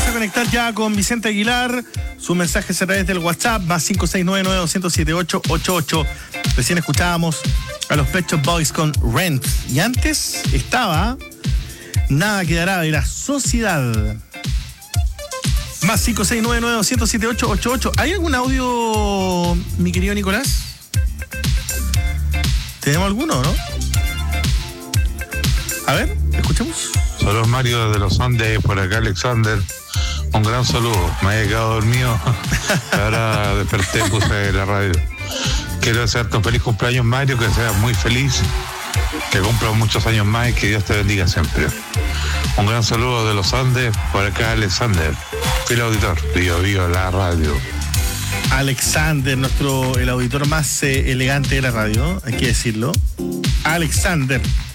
a conectar ya con Vicente Aguilar. Su mensaje será desde el WhatsApp, más 569-9207-888. Recién escuchábamos a los Pet Shop Boys con Rent. Y antes estaba Nada Quedará de La Sociedad. Más 569-9207-888. ¿Hay algún audio, mi querido Nicolás? ¿Tenemos alguno, no? A ver, escuchemos. Saludos Mario de los Andes, por acá Alexander. Un gran saludo. Me había quedado dormido. Ahora desperté, puse la radio. Quiero desearte un feliz cumpleaños, Mario, que seas muy feliz, que cumplas muchos años más y que Dios te bendiga siempre. Un gran saludo de los Andes, por acá Alexander, fiel auditor, vivo la radio. Alexander, el auditor más elegante de la radio, hay que decirlo. Alexander.